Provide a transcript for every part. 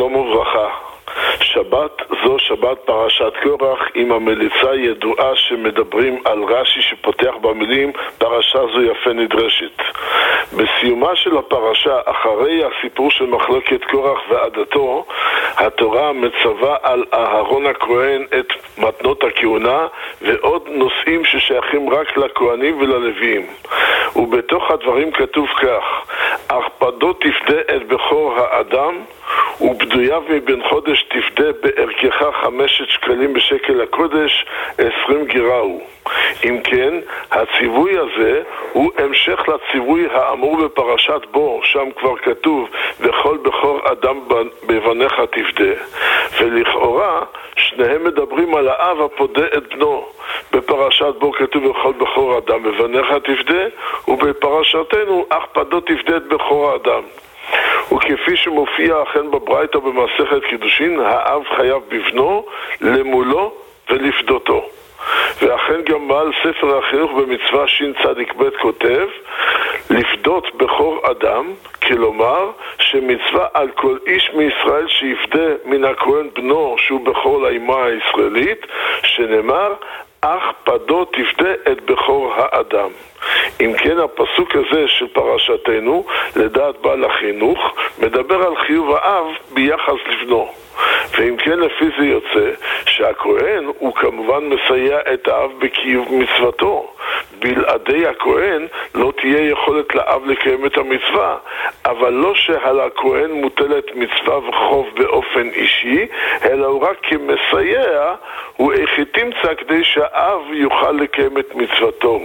שלום וברכה. שבת זו שבת פרשת קורח עם המליצה ידועה שמדברים על רש"י שפותח במילים פרשה זו יפה נדרשת. בסיומה של הפרשה, אחרי הסיפור של מחלוקת קורח ועדתו, התורה מצווה על אהרון הכהן את מתנות הכהונה ועוד נושאים ששייכים רק לכהנים וללוויים. ובתוך הדברים כתוב כך: הרפדו תפדה את בכור האדם ובדויו מבין חודש תפדה בערכך 5 שקלים בשקל הקודש 20 גיראו. אם כן, הציווי הזה הוא המשך לציווי האמור בפרשת בו, שם כבר כתוב וכל בכור אדם בבניך תפדה, ולכאורה שניהם מדברים על האב הפודה את בנו. בפרשת בו כתוב וכל בכור אדם בבניך תפדה, ובפרשתנו הרפדו תפדה את בכור האדם. וכפי שמופיע אכן בברייתא במסכת קידושין, האב חייב בבנו למולו ולפדותו. ואכן גם בעל ספר החינוך במצווה שצ"ב כותב לפדות בכור אדם, כלומר שמצווה על כל איש מישראל שיפדה מן הכהן בנו שהוא בכור לאימה הישראלית, שנאמר אך פדו תפדה את בכור האדם. אם כן, הפסוק הזה של פרשתנו, לדעת בעל החינוך, מדבר על חיוב האב ביחס לבנו. ואם כן, לפי זה יוצא שהכהן הוא כמובן מסייע את האב בקיום מצוותו. בלעדי הכהן לא תהיה יכולת לאב לקיים את המצווה, אבל לא שעל הכהן מוטלת מצווה וחוב באופן אישי, אלא הוא רק כמסייע, הוא איך תמצא כדי שהאב יוכל לקיים את מצוותו.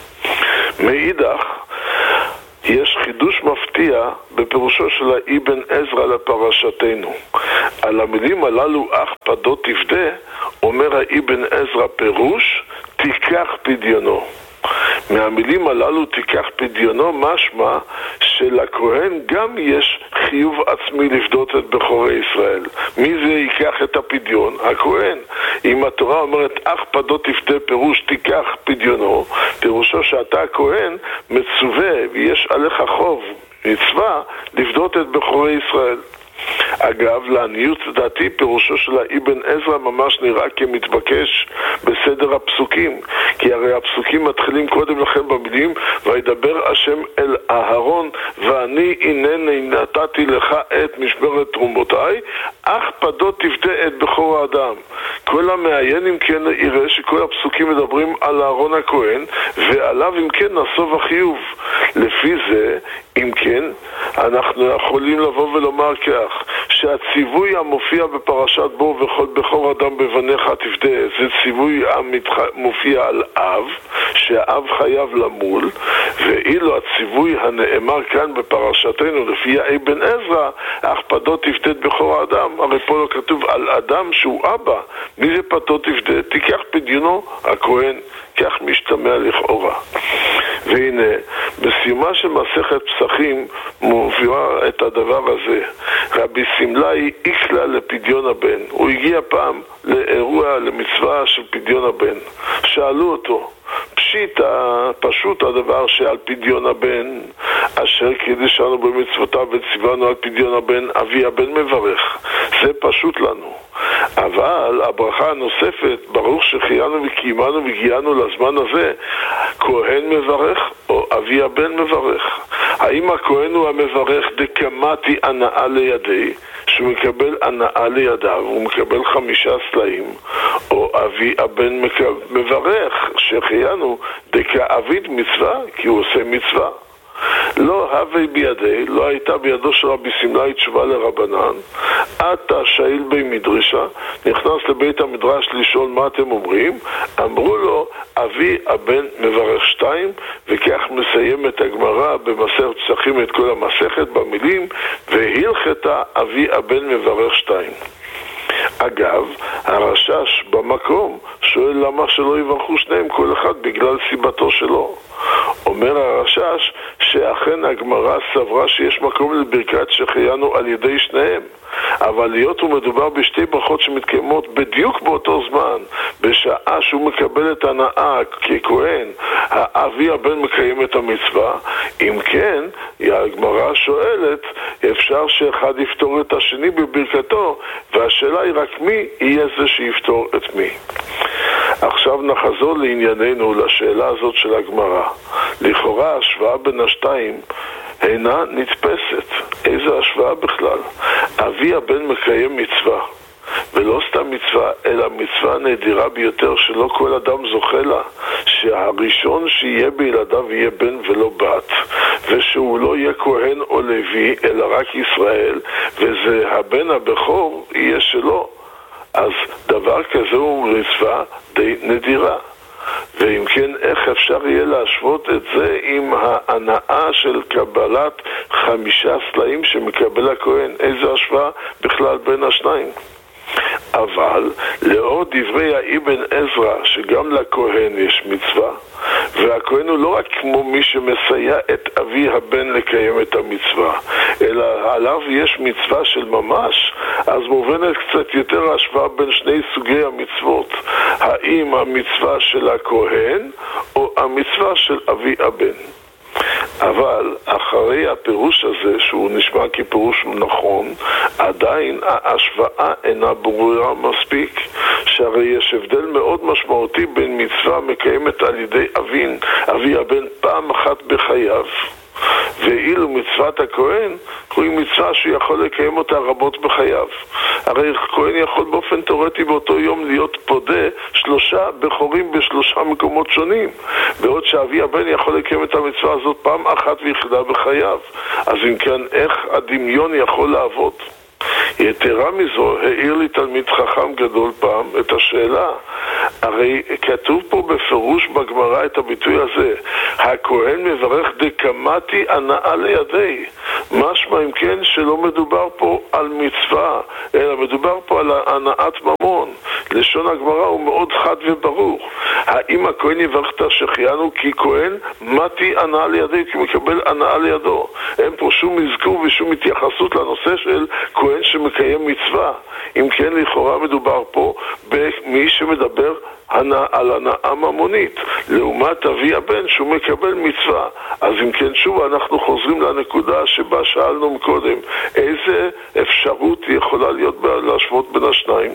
מאידך, יש חידוש מפתיע בפירושו של האבן עזרא לפרשתנו. על המילים הללו אך פדו תפדה, אומר האבן עזרא פירוש תיקח פדיונו. מהמילים הללו תיקח פדיונו משמע שלכהן גם יש חיוב עצמי לפדות את בכורי ישראל. מי זה ייקח את הפדיון? הכהן. אם התורה אומרת אך פדו תפדה פירוש תיקח פדיונו, פירושו שאתה הכהן מצווה ויש עליך חוב, מצווה לפדות את בכורי ישראל. אגב, לעניות דעתי פירושו של האבן עזרא ממש נראה כמתבקש בסדר הפסוקים, כי הרי הפסוקים מתחילים קודם לכן במילים וידבר השם אל אהרון ואני הנני נתתי לך את משמרת תרומותיי, אך פדו תפדה את בכור האדם. כל המעיין אם כן יראה שכל הפסוקים מדברים על אהרון הכהן ועליו אם כן נסוב החיוב. לפי זה אם כן אנחנו יכולים לבוא ולומר כך, שהציווי המופיע בפרשת בו וכל בכור אדם בבניך תפדה, זה ציווי המופיע על אב, שהאב חייב למול, ואילו הציווי הנאמר כאן בפרשתנו לפי האבן עזרא, אך פדו תפדה את בכור האדם, הרי פה לא כתוב על אדם שהוא אבא. מי זה פדו תפדה? תיקח פדיונו הכהן, כך משתמע לכאורה. והנה, בסיומה של מסכת פסחים מובילה את הדבר הזה. רבי סמלאי איקלה לפדיון הבן. הוא הגיע פעם לאירוע, למצווה של פדיון הבן. שאלו אותו, פשוט הדבר שעל פדיון הבן, אשר קידשנו במצוותיו וציוונו על פדיון הבן, אבי הבן מברך. זה פשוט לנו. אבל הברכה הנוספת, ברוך שחיינו וקיימנו והגיענו לזמן הזה, כהן מברך או אבי הבן מברך? האם הכהן הוא המברך דקמתי הנאה לידי, שהוא מקבל הנאה לידיו, הוא מקבל 5 סלעים, או אבי הבן מברך שחיינו דקאביד מצווה, כי הוא עושה מצווה? לא הווי בידי, לא הייתה בידו של רבי סמלאי תשובה לרבנן. אתה שאיל בי מדרשה, נכנס לבית המדרש לשאול מה אתם אומרים, אמרו לו אבי הבן מברך 2, וכך מסיים את הגמרא במסכת פסחים את כל המסכת במילים והלכתה אבי הבן מברך 2. אגב, הרשש במקום שואל למה שלא יברכו שניהם כל אחד בגלל סיבתו שלו. אומר הרשש שאכן הגמרא סברה שיש מקום לברכת שחיינו על ידי שניהם, אבל להיות ומדובר בשתי ברכות שמתקיימות בדיוק באותו זמן בשעה שהוא מקבל את הנאה ככהן, אבי הבן מקיים את המצווה. אם כן, הגמרא שואלת, אפשר שאחד יפתור את השני בברכתו, והשאלה היא רק מי יהיה זה שיפתור את מי. עכשיו נחזור לענייננו, לשאלה הזאת של הגמרא. לכאורה ההשוואה בין השתיים אינה נתפסת. איזה השוואה בכלל? אבי הבן מקיים מצווה, ולא סתם מצווה, אלא מצווה נדירה ביותר שלא כל אדם זוכה לה, שהראשון שיהיה בילדיו יהיה בן ולא בת, ושהוא לא יהיה כהן או לוי אלא רק ישראל, וזה הבן הבכור יהיה שלו. אז דבר כזה הוא מצווה די נדירה. ואם כן, איך אפשר יהיה להשוות את זה עם ההנאה של קבלת 5 סלעים שמקבל הכהן? איזו השוואה בכלל בין השניים? אבל לאור דברי האבן עזרא שגם לכהן יש מצווה, והכהן הוא לא רק כמו מי שמסייע את אבי הבן לקיים את המצווה, אלא עליו יש מצווה של ממש, אז מובנת קצת יותר השוואה בין שני סוגי המצוות. האם המצווה של הכהן או המצווה של אבי הבן? אבל אחרי הפירוש הזה, שהוא נשמע כפירוש נכון, עדיין ההשוואה אינה ברורה מספיק, שהרי יש הבדל מאוד משמעותי בין מצווה מקיימת על ידי אבי הבן פעם אחת בחייו, ואילו מצוות הכהן היא מצווה שהוא יכול לקיים אותה רבות בחייו. הרי כהן יכול באופן תיאורטי באותו יום להיות פודה 3 בכורים ב3 מקומות שונים, בעוד שאבי הבן יכול לקיים את המצווה הזאת פעם אחת ויחידה בחייו. אז אם כן, איך הדמיון יכול לעבוד? יתרה מזו, העיר לי תלמיד חכם גדול פעם את השאלה, הרי כתוב פה בפירוש בגמרא את הביטוי הזה, הכהן מברך דקמתי הנאה לידי. משמע אם כן שלא מדובר פה על מצווה, אלא מדובר פה על הנאת ממון. לשון הגמרא הוא מאוד חד וברור. האם הכהן יברך את השחיינו כי כהן מתי הנאה לידי, כי מקבל הנאה לידו? אין פה שום מזכור ושום התייחסות לנושא של כהן שמקיים מצווה. אם כן, לכאורה מדובר פה במי שמדבר על הנאה ממונית, לעומת אבי הבן שהוא מקבל מצווה. אז אם כן, שוב אנחנו חוזרים לנקודה שבה שאלנו מקודם, איזה אפשרות יכולה להיות להשוות בין השניים?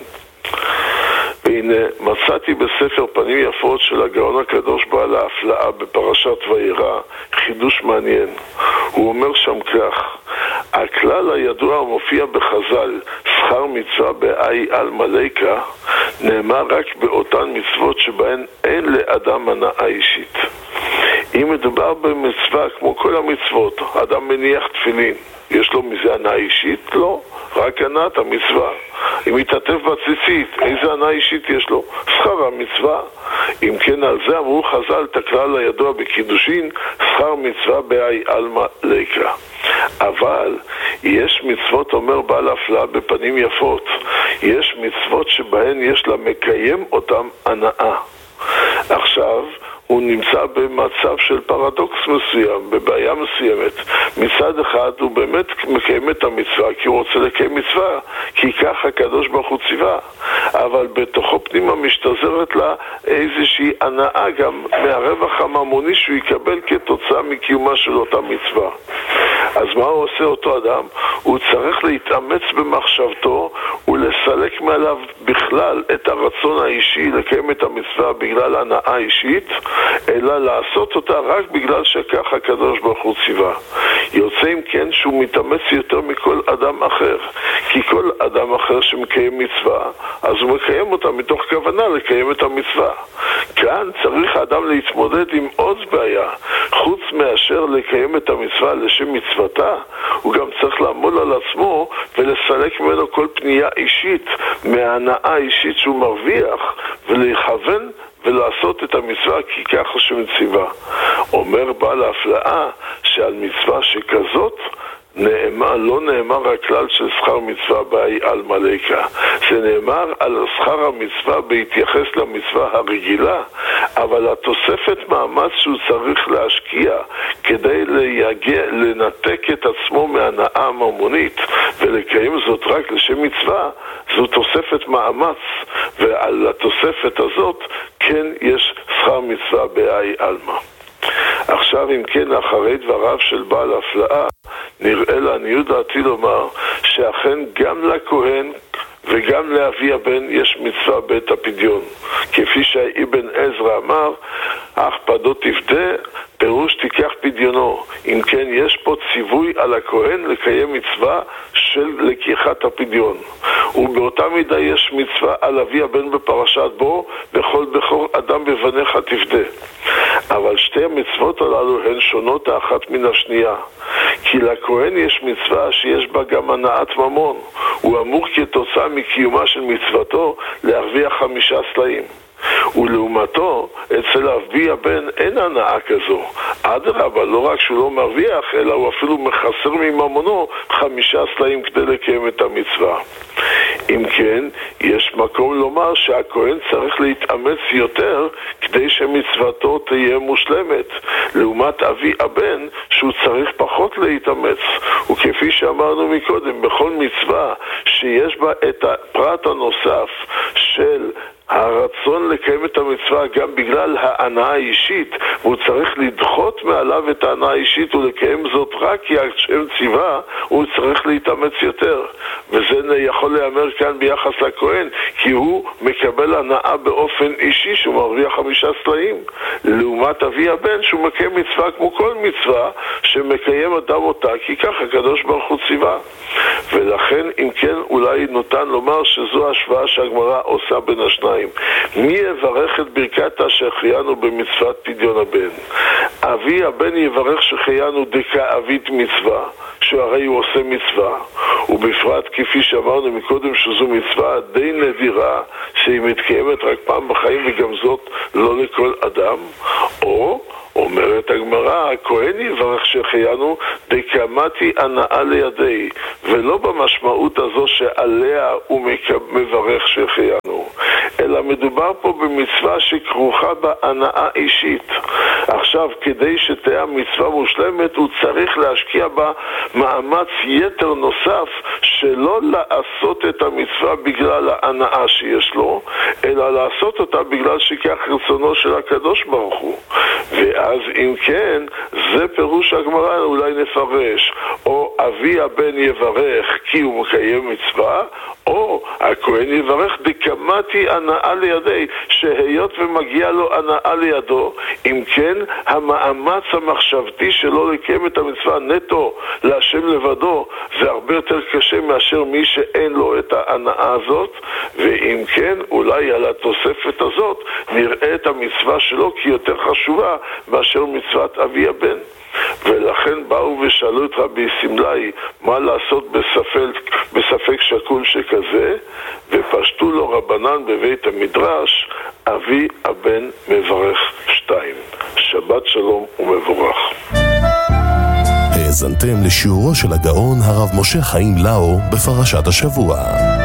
והנה, מצאתי בספר פנים יפות של הגאון הקדוש בעל ההפלאה בפרשת וירא חידוש מעניין. הוא אומר שם כך, הכלל הידוע המופיע בחז"ל, שכר מצווה באי על מלאקה, נאמר רק באותן מצוות שבהן אין לאדם הנאה אישית. אם מדובר במצווה כמו כל המצוות, אדם מניח תפילין, יש לו מזה הנאה אישית? לא, רק הנאת המצווה. אם מתעטף בציצית, איזה הנאה אישית יש לו? שכר המצווה. אם כן, על זה אמרו חז"ל את הכלל הידוע בקידושין, שכר מצווה באי עלמא ליקרא. אבל יש מצוות, אומר בעל הפלאה בפנים יפות, יש מצוות שבהן יש לה מקיים אותם הנאה. עכשיו הוא נמצא במצב של פרדוקס מסוים, בבעיה מסוימת. מצד אחד הוא באמת מקיים את המצווה כי הוא רוצה לקיים מצווה, כי כך הקדוש ברוך הוא ציווה, אבל בתוכו פנימה משתזרת לה איזושהי הנאה גם מהרווח הממוני שהוא יקבל כתוצאה מקיומה של אותה מצווה. אז מה הוא עושה אותו אדם? הוא צריך להתאמץ במחשבתו ולסלק מעליו בכלל את הרצון האישי לקיים את המצווה בגלל הנאה אישית, אלא לעשות אותה רק בגלל שכך הקדוש ברוך הוא ציווה. יוצא אם כן שהוא מתאמץ יותר מכל אדם אחר, כי כל אדם אחר שמקיים מצווה, אז הוא מקיים אותה מתוך כוונה לקיים את המצווה. כאן צריך האדם להתמודד עם עוד בעיה. חוץ מאשר לקיים את המצווה לשם מצוותה, הוא גם צריך לעמוד על עצמו ולסלק ממנו כל פנייה אישית מההנאה האישית שהוא מרוויח, ולכוון ולעשות את המצווה כי ככה שמציבה. אומר בעל ההפלאה שעל מצווה שכזאת לא נאמר הכלל של שכר מצווה באי על מלאקה. זה נאמר על שכר המצווה בהתייחס למצווה הרגילה, אבל התוספת מאמץ שהוא צריך להשקיע כדי לנתק את עצמו מהנאה הממונית ולקיים זאת רק לשם מצווה, זו תוספת מאמץ, ועל התוספת הזאת כן יש שכר מצווה באי אלמה. עכשיו אם כן, אחרי דבריו של בעל הפלאה, נראה לעניות דעתי לומר שאכן גם לכהן וגם לאבי הבן יש מצווה בית הפדיון, כפי שאבן עזרא אמר, אך פדו תפדה, פירוש תיקח פדיונו. אם כן, יש פה ציווי על הכהן לקיים מצווה של לקיחת הפדיון, ובאותה מידה יש מצווה על אבי הבן בפרשת בו, וכל בכור אדם בבניך תפדה. אבל שתי המצוות הללו הן שונות האחת מן השנייה, כי לכהן יש מצווה שיש בה גם הנעת ממון, הוא אמור כתוצאה מקיומה של מצוותו להרוויח 5 סלעים, ולעומתו אצל אבי הבן אין הנאה כזו. אדרבה, לא רק שהוא לא מרוויח, אלא הוא אפילו מחסר מממונו 5 סלעים כדי לקיים את המצווה. אם כן, יש מקום לומר שהכהן צריך להתאמץ יותר כדי שמצוותו תהיה מושלמת, לעומת אבי הבן שהוא צריך פחות להתאמץ. וכפי שאמרנו מקודם, בכל מצווה שיש בה את הפרט הנוסף של הרצון לקיים את המצווה גם בגלל ההנאה האישית, והוא צריך לדחות מעליו את ההנאה האישית ולקיים זאת רק כי השם ציווה, הוא צריך להתאמץ יותר. וזה יכול להיאמר כאן ביחס לכהן, כי הוא מקבל הנאה באופן אישי שהוא מרוויח 5 סלעים, לעומת אבי הבן שהוא מקיים מצווה כמו כל מצווה שמקיים אדם אותה, כי ככה הקדוש ברוך הוא ציווה. ולכן אם כן אולי ניתן לומר שזו השוואה שהגמרא עושה בין השניים. מי יברך את ברכת שהחיינו במצוות פדיון הבן? אבי הבן יברך שהחיינו דכאבית מצווה, שהרי הוא עושה מצווה, ובפרט כפי שאמרנו מקודם שזו מצווה די נדירה שהיא מתקיימת רק פעם בחיים, וגם זאת לא לכל אדם. או אומרת הגמרא, הכהן יברך שהחיינו דקמתי הנאה לידי, ולא במשמעות הזו שעליה הוא מברך שהחיינו, אלא מדובר פה במצווה שכרוכה בהנאה אישית. עכשיו, כדי שתהיה מצווה מושלמת, הוא צריך להשקיע בה מאמץ יתר נוסף, שלא לעשות את המצווה בגלל ההנאה שיש לו, אלא לעשות אותה בגלל שכך רצונו של הקדוש ברוך הוא. ואז אם כן, זה פירוש הגמרא, אולי נפרש, או אבי הבן יברך כי הוא מקיים מצווה, או הכהן יברך דקמתי הנאה לידי, שהיות ומגיע לו הנאה לידו, אם כן המאמץ המחשבתי שלו לקיים את המצווה נטו להשם לבדו זה הרבה יותר קשה מאשר מי שאין לו את ההנאה הזאת. ואם כן, אולי על התוספת הזאת נראה את המצווה שלו כי יותר חשובה מאשר מצוות אבי הבן. ולכן באו ושאלו את רבי סמלאי מה לעשות בספק שקול שכזה, ופשטו לו רבנן בבית המדרש, אבי הבן מברך 2. שבת שלום ומבורך. האזנתם לשיעורו של הגאון הרב משה חיים לאו בפרשת השבוע.